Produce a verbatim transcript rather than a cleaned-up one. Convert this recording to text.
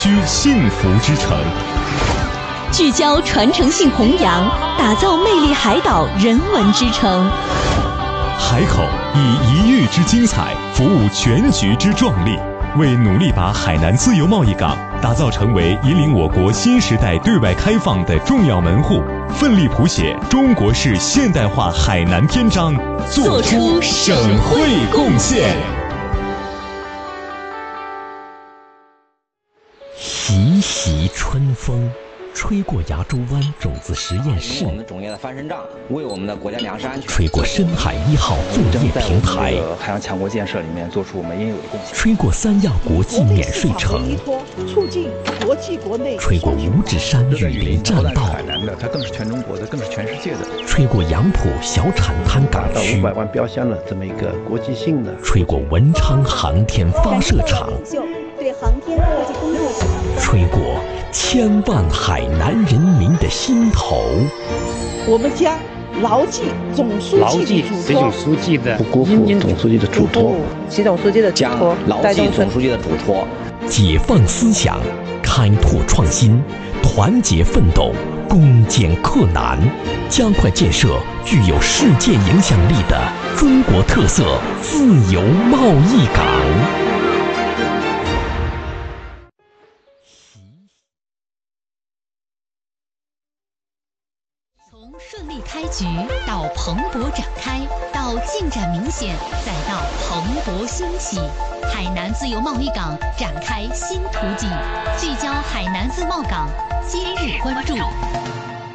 居幸福之城， 聚焦传承性弘扬，打造魅力海岛人文之城。 海口以一域之精彩服务全局之壮丽，为努力把海南自由贸易港打造成为引领我国新时代对外开放的重要门户，奋力谱写中国式现代化海南篇章，做出省会贡献。 习习春风，吹过崖州湾种子实验室， 我们种业的翻身仗，为我们的国家粮食安全； 吹过深海一号作业平台， 海洋强国建设里面做出我们应有的贡献； 吹过三亚国际免税城， 促进国际国内； 吹过五指山雨林栈道， 海南的它更是全中国的，更是全世界的； 吹过杨浦小产滩港区， 五百万标箱的这么一个国际性的； 吹过文昌航天发射场， 对航天科技工作者， 吹过千万海南人民的心头。 我们将牢记总书记的嘱托， 总书记的不辜负总书记的嘱托， 习总书记的嘱托， 牢记总书记的嘱托， 解放思想，开拓创新，团结奋斗，攻坚克难，加快建设具有世界影响力的中国特色自由贸易港。 从顺利开局到蓬勃展开，到进展明显，再到蓬勃兴起，海南自由贸易港展开新图景，聚焦海南自贸港，今日关注。